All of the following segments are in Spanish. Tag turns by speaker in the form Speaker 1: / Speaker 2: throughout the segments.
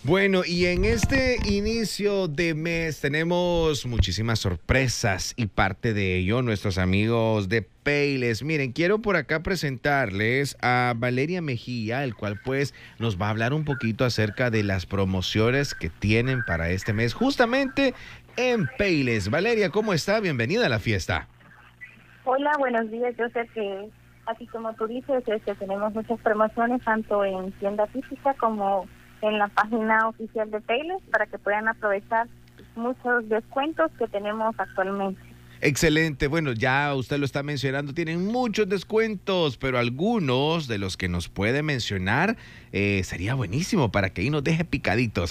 Speaker 1: Bueno, y en este inicio de mes tenemos muchísimas sorpresas y parte de ello nuestros amigos de Payless. Miren, quiero por acá presentarles a Valeria Mejía, el cual pues nos va a hablar un poquito acerca de las promociones que tienen para este mes justamente en Payless. Valeria, ¿cómo está? Bienvenida a la fiesta.
Speaker 2: Hola, buenos días. Yo sé que, así como tú dices, tenemos muchas promociones tanto en tienda física como en la página oficial de Payless para que puedan aprovechar muchos descuentos que tenemos actualmente.
Speaker 1: Excelente, bueno, ya usted lo está mencionando, tienen muchos descuentos, pero algunos de los que nos puede mencionar sería buenísimo para que ahí nos deje picaditos.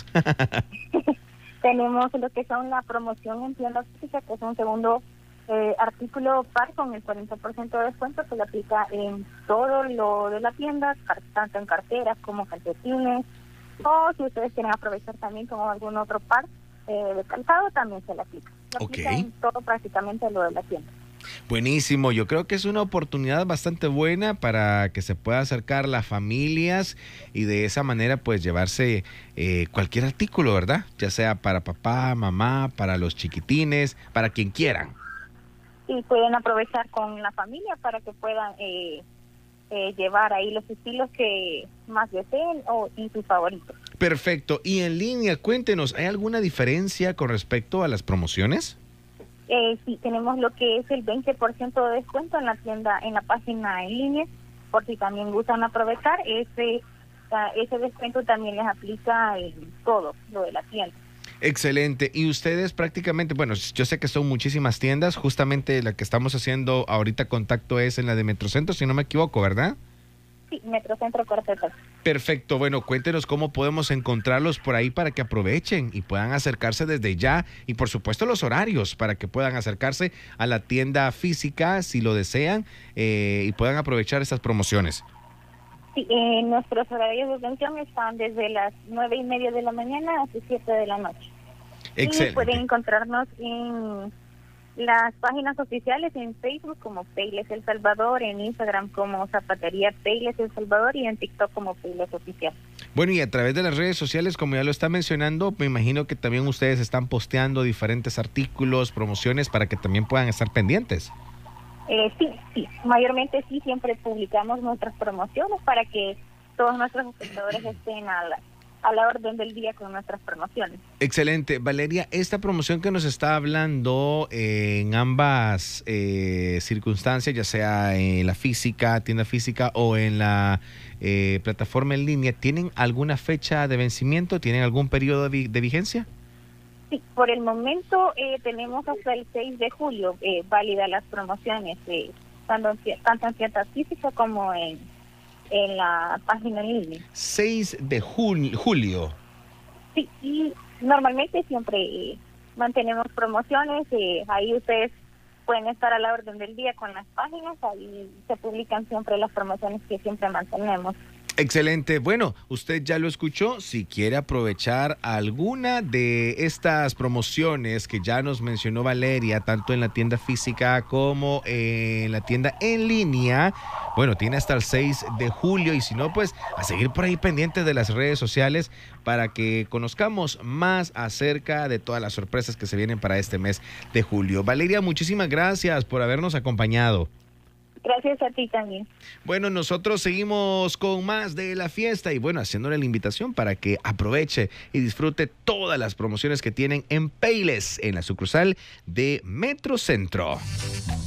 Speaker 2: Tenemos lo que son la promoción en tienda física, que es un segundo artículo par con el 40% de descuento que le aplica en todo lo de la tienda, tanto en carteras como calcetines, o si ustedes quieren aprovechar también como algún otro par de calzado, también se le aplica. Se aplica en todo prácticamente lo de la tienda.
Speaker 1: Buenísimo, yo creo que es una oportunidad bastante buena para que se pueda acercar las familias y de esa manera pues llevarse cualquier artículo, ¿verdad? Ya sea para papá, mamá, para los chiquitines, para quien quieran.
Speaker 2: Y pueden aprovechar con la familia para que puedan llevar ahí los estilos que más deseen y sus favoritos.
Speaker 1: Perfecto. Y en línea, cuéntenos, ¿hay alguna diferencia con respecto a las promociones?
Speaker 2: Sí, tenemos lo que es el 20% de descuento en la tienda, en la página en línea, por si también gustan aprovechar. Ese descuento también les aplica en todo lo de la tienda.
Speaker 1: Excelente. Y ustedes prácticamente, bueno, yo sé que son muchísimas tiendas, justamente la que estamos haciendo ahorita contacto es en la de Metrocentro, si no me equivoco, ¿verdad?
Speaker 2: Sí, Metrocentro Cuartetas.
Speaker 1: Perfecto, bueno, cuéntenos cómo podemos encontrarlos por ahí para que aprovechen y puedan acercarse desde ya y por supuesto los horarios para que puedan acercarse a la tienda física si lo desean y puedan aprovechar estas promociones.
Speaker 2: Sí, nuestros horarios de atención están desde las 9:30 de la mañana hasta 7 de la noche.
Speaker 1: Excelente.
Speaker 2: Y pueden encontrarnos en las páginas oficiales en Facebook como Payless El Salvador, en Instagram como Zapatería Payless El Salvador y en TikTok como Payless Oficial.
Speaker 1: Bueno, y a través de las redes sociales, como ya lo está mencionando, me imagino que también ustedes están posteando diferentes artículos, promociones para que también puedan estar pendientes.
Speaker 2: Sí, mayormente sí, siempre publicamos nuestras promociones para que todos nuestros espectadores estén a la orden del día con nuestras promociones.
Speaker 1: Excelente. Valeria, esta promoción que nos está hablando en ambas circunstancias, ya sea en la física, tienda física o en la plataforma en línea, ¿tienen alguna fecha de vencimiento? ¿Tienen algún periodo de vigencia?
Speaker 2: Sí, por el momento tenemos hasta el 6 de julio válidas las promociones, tanto en tienda física como en la página en línea.
Speaker 1: 6 de julio.
Speaker 2: Sí, y normalmente siempre mantenemos promociones, ahí ustedes pueden estar a la orden del día con las páginas, ahí se publican siempre las promociones que siempre mantenemos.
Speaker 1: Excelente. Bueno, usted ya lo escuchó. Si quiere aprovechar alguna de estas promociones que ya nos mencionó Valeria, tanto en la tienda física como en la tienda en línea, bueno, tiene hasta el 6 de julio y si no, pues a seguir por ahí pendientes de las redes sociales para que conozcamos más acerca de todas las sorpresas que se vienen para este mes de julio. Valeria, muchísimas gracias por habernos acompañado.
Speaker 2: Gracias a ti también.
Speaker 1: Bueno, nosotros seguimos con más de la fiesta y bueno, haciéndole la invitación para que aproveche y disfrute todas las promociones que tienen en Payless, en la sucursal de Metrocentro.